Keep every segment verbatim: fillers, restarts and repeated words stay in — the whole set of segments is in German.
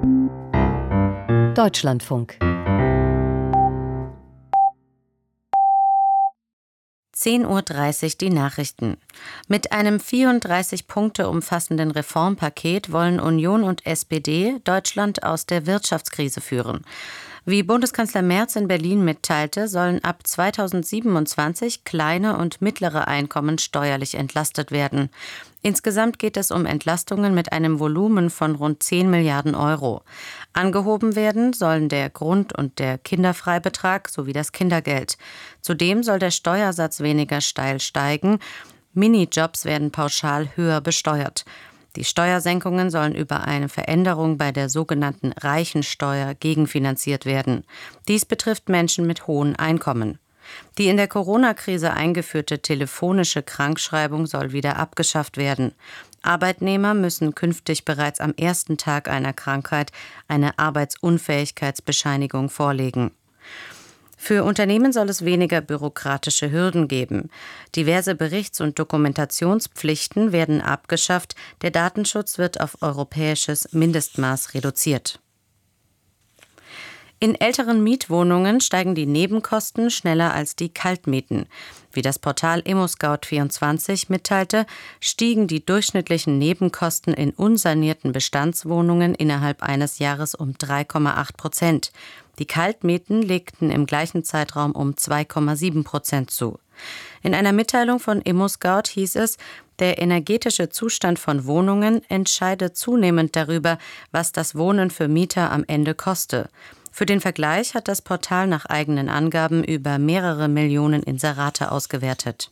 Deutschlandfunk. zehn Uhr dreißig die Nachrichten. Mit einem vierunddreißig Punkte umfassenden Reformpaket wollen Union und S P D Deutschland aus der Wirtschaftskrise führen. Wie Bundeskanzler Merz in Berlin mitteilte, sollen ab zweitausendsiebenundzwanzig kleine und mittlere Einkommen steuerlich entlastet werden. Insgesamt geht es um Entlastungen mit einem Volumen von rund zehn Milliarden Euro. Angehoben werden sollen der Grund- und der Kinderfreibetrag sowie das Kindergeld. Zudem soll der Steuersatz weniger steil steigen. Minijobs werden pauschal höher besteuert. Die Steuersenkungen sollen über eine Veränderung bei der sogenannten Reichensteuer gegenfinanziert werden. Dies betrifft Menschen mit hohen Einkommen. Die in der Corona-Krise eingeführte telefonische Krankschreibung soll wieder abgeschafft werden. Arbeitnehmer müssen künftig bereits am ersten Tag einer Krankheit eine Arbeitsunfähigkeitsbescheinigung vorlegen. Für Unternehmen soll es weniger bürokratische Hürden geben. Diverse Berichts- und Dokumentationspflichten werden abgeschafft. Der Datenschutz wird auf europäisches Mindestmaß reduziert. In älteren Mietwohnungen steigen die Nebenkosten schneller als die Kaltmieten. Wie das Portal ImmoScout vierundzwanzig mitteilte, stiegen die durchschnittlichen Nebenkosten in unsanierten Bestandswohnungen innerhalb eines Jahres um drei Komma acht Prozent. Die Kaltmieten legten im gleichen Zeitraum um zwei Komma sieben Prozent zu. In einer Mitteilung von ImmoScout hieß es, der energetische Zustand von Wohnungen entscheide zunehmend darüber, was das Wohnen für Mieter am Ende koste. Für den Vergleich hat das Portal nach eigenen Angaben über mehrere Millionen Inserate ausgewertet.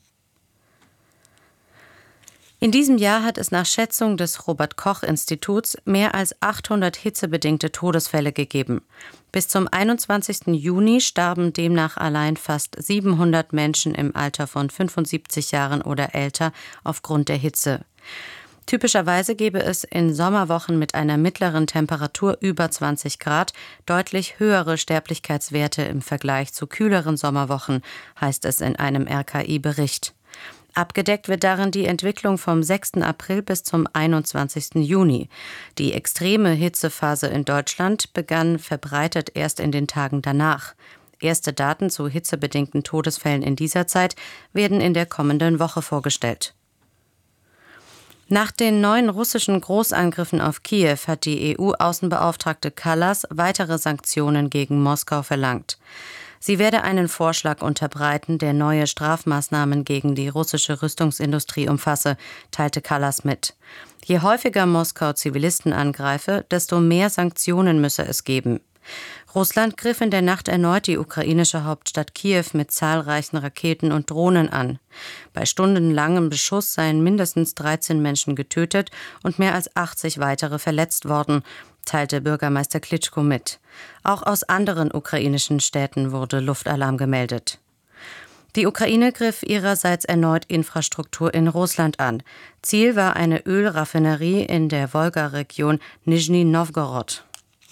In diesem Jahr hat es nach Schätzung des Robert-Koch-Instituts mehr als achthundert hitzebedingte Todesfälle gegeben. Bis zum einundzwanzigsten Juni starben demnach allein fast siebenhundert Menschen im Alter von fünfundsiebzig Jahren oder älter aufgrund der Hitze. Typischerweise gäbe es in Sommerwochen mit einer mittleren Temperatur über zwanzig Grad deutlich höhere Sterblichkeitswerte im Vergleich zu kühleren Sommerwochen, heißt es in einem R K I-Bericht. Abgedeckt wird darin die Entwicklung vom sechsten April bis zum einundzwanzigsten Juni. Die extreme Hitzephase in Deutschland begann verbreitet erst in den Tagen danach. Erste Daten zu hitzebedingten Todesfällen in dieser Zeit werden in der kommenden Woche vorgestellt. Nach den neuen russischen Großangriffen auf Kiew hat die E U-Außenbeauftragte Kallas weitere Sanktionen gegen Moskau verlangt. Sie werde einen Vorschlag unterbreiten, der neue Strafmaßnahmen gegen die russische Rüstungsindustrie umfasse, teilte Kallas mit. Je häufiger Moskau Zivilisten angreife, desto mehr Sanktionen müsse es geben. Russland griff in der Nacht erneut die ukrainische Hauptstadt Kiew mit zahlreichen Raketen und Drohnen an. Bei stundenlangem Beschuss seien mindestens dreizehn Menschen getötet und mehr als achtzig weitere verletzt worden, teilte Bürgermeister Klitschko mit. Auch aus anderen ukrainischen Städten wurde Luftalarm gemeldet. Die Ukraine griff ihrerseits erneut Infrastruktur in Russland an. Ziel war eine Ölraffinerie in der Wolga-Region Nischni Nowgorod.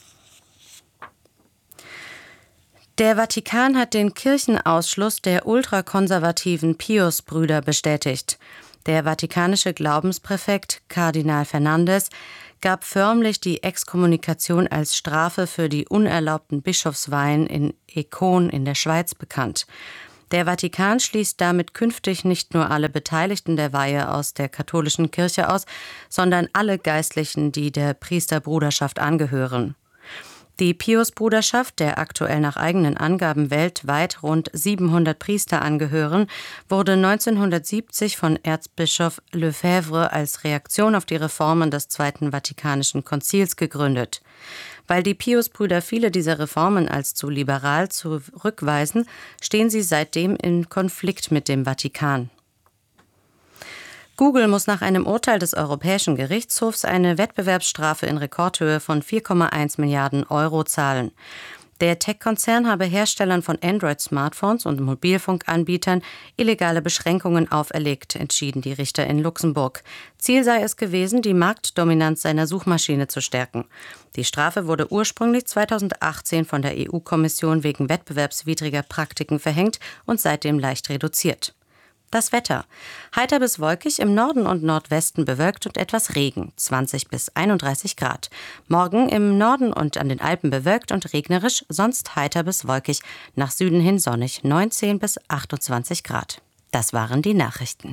Der Vatikan hat den Kirchenausschluss der ultrakonservativen Pius-Brüder bestätigt. Der vatikanische Glaubenspräfekt Kardinal Fernandes gab förmlich die Exkommunikation als Strafe für die unerlaubten Bischofsweihen in Ekon in der Schweiz bekannt. Der Vatikan schließt damit künftig nicht nur alle Beteiligten der Weihe aus der katholischen Kirche aus, sondern alle Geistlichen, die der Priesterbruderschaft angehören. Die Pius-Bruderschaft, der aktuell nach eigenen Angaben weltweit rund siebenhundert Priester angehören, wurde neunzehnhundertsiebzig von Erzbischof Lefebvre als Reaktion auf die Reformen des Zweiten Vatikanischen Konzils gegründet. Weil die Pius-Brüder viele dieser Reformen als zu liberal zurückweisen, stehen sie seitdem in Konflikt mit dem Vatikan. Google muss nach einem Urteil des Europäischen Gerichtshofs eine Wettbewerbsstrafe in Rekordhöhe von vier Komma eins Milliarden Euro zahlen. Der Tech-Konzern habe Herstellern von Android-Smartphones und Mobilfunkanbietern illegale Beschränkungen auferlegt, entschieden die Richter in Luxemburg. Ziel sei es gewesen, die Marktdominanz seiner Suchmaschine zu stärken. Die Strafe wurde ursprünglich zweitausendachtzehn von der E U-Kommission wegen wettbewerbswidriger Praktiken verhängt und seitdem leicht reduziert. Das Wetter. Heiter bis wolkig, im Norden und Nordwesten bewölkt und etwas Regen, zwanzig bis einunddreißig Grad. Morgen im Norden und an den Alpen bewölkt und regnerisch, sonst heiter bis wolkig, nach Süden hin sonnig, neunzehn bis achtundzwanzig Grad. Das waren die Nachrichten.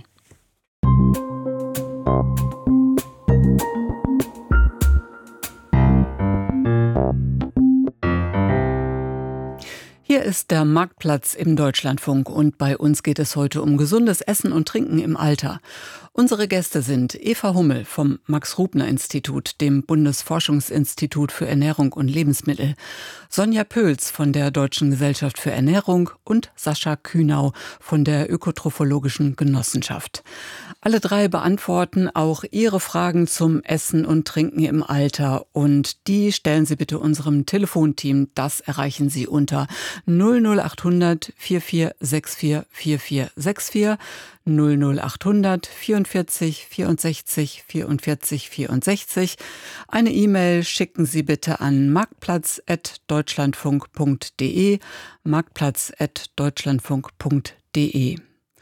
Hier ist der Marktplatz im Deutschlandfunk und bei uns geht es heute um gesundes Essen und Trinken im Alter. Unsere Gäste sind Eva Hummel vom Max-Rubner-Institut, dem Bundesforschungsinstitut für Ernährung und Lebensmittel, Sonja Pöls von der Deutschen Gesellschaft für Ernährung und Sascha Kühnau von der Ökotrophologischen Genossenschaft. Alle drei beantworten auch Ihre Fragen zum Essen und Trinken im Alter und die stellen Sie bitte unserem Telefonteam. Das erreichen Sie unter null null achthundert vierundvierzig vierundvierzig vierundvierzig, null null achthundert vierundvierzig vierundsechzig vierundvierzig vierundsechzig. Eine E-Mail schicken Sie bitte an marktplatz at deutschlandfunk punkt de, marktplatz at deutschlandfunk punkt de.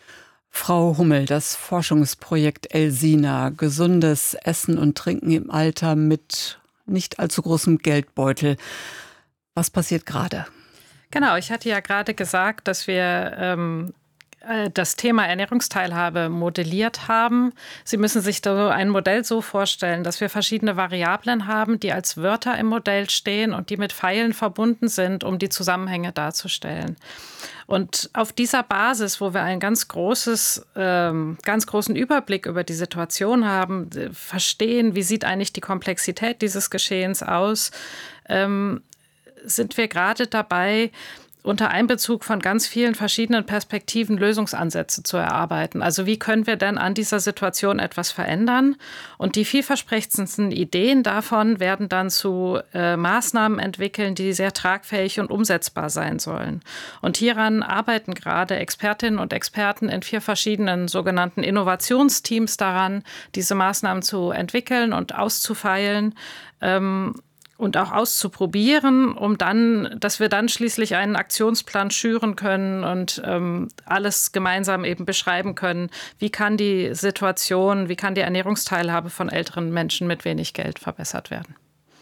Frau Hummel, das Forschungsprojekt ELSINA, gesundes Essen und Trinken im Alter mit nicht allzu großem Geldbeutel. Was passiert gerade? Genau, ich hatte ja gerade gesagt, dass wir ähm, das Thema Ernährungsteilhabe modelliert haben. Sie müssen sich da ein Modell so vorstellen, dass wir verschiedene Variablen haben, die als Wörter im Modell stehen und die mit Pfeilen verbunden sind, um die Zusammenhänge darzustellen. Und auf dieser Basis, wo wir einen ganz großes, ähm, ganz großen Überblick über die Situation haben, verstehen, wie sieht eigentlich die Komplexität dieses Geschehens aus, ähm, sind wir gerade dabei, unter Einbezug von ganz vielen verschiedenen Perspektiven Lösungsansätze zu erarbeiten. Also wie können wir denn an dieser Situation etwas verändern? Und die vielversprechendsten Ideen davon werden dann zu äh, Maßnahmen entwickeln, die sehr tragfähig und umsetzbar sein sollen. Und hieran arbeiten gerade Expertinnen und Experten in vier verschiedenen sogenannten Innovationsteams daran, diese Maßnahmen zu entwickeln und auszufeilen. Ähm, Und auch auszuprobieren, um dann, dass wir dann schließlich einen Aktionsplan schüren können und ähm, alles gemeinsam eben beschreiben können. Wie kann die Situation, wie kann die Ernährungsteilhabe von älteren Menschen mit wenig Geld verbessert werden?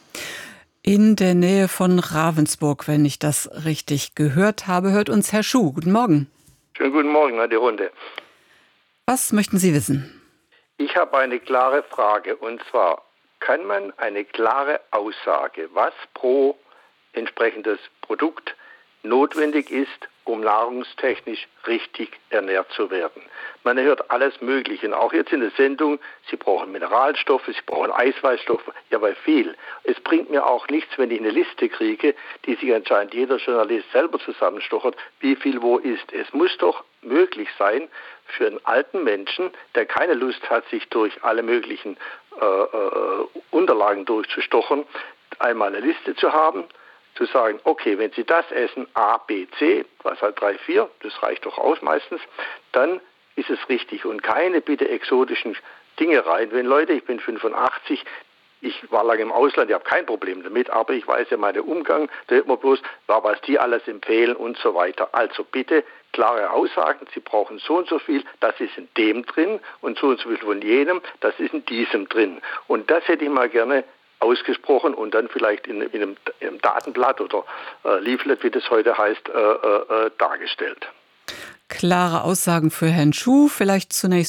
In der Nähe von Ravensburg, wenn ich das richtig gehört habe, hört uns Herr Schuh. Guten Morgen. Schönen guten Morgen an die Runde. Was möchten Sie wissen? Ich habe eine klare Frage und zwar: Kann man eine klare Aussage, was pro entsprechendes Produkt notwendig ist, um nahrungstechnisch richtig ernährt zu werden? Man hört alles Mögliche, auch jetzt in der Sendung, Sie brauchen Mineralstoffe, Sie brauchen Eiweißstoffe, ja bei viel. Es bringt mir auch nichts, wenn ich eine Liste kriege, die sich anscheinend jeder Journalist selber zusammenstochert, wie viel wo ist. Es muss doch möglich sein, für einen alten Menschen, der keine Lust hat, sich durch alle möglichen äh, äh, Unterlagen durchzustochern, einmal eine Liste zu haben, zu sagen, okay, wenn Sie das essen, A, B, C, was halt drei, vier, das reicht doch aus meistens, dann ist es richtig und keine bitte exotischen Dinge rein. Wenn Leute, ich bin fünfundachtzig, ich war lange im Ausland, ich habe kein Problem damit, aber ich weiß ja meinen Umgang, da hört man bloß, was die alles empfehlen und so weiter. Also bitte klare Aussagen, Sie brauchen so und so viel, das ist in dem drin und so und so viel von jenem, das ist in diesem drin. Und das hätte ich mal gerne ausgesprochen und dann vielleicht in, in, einem, in einem Datenblatt oder äh, Leaflet, wie das heute heißt, äh, äh, dargestellt. Klare Aussagen für Herrn Schuh. Vielleicht zunächst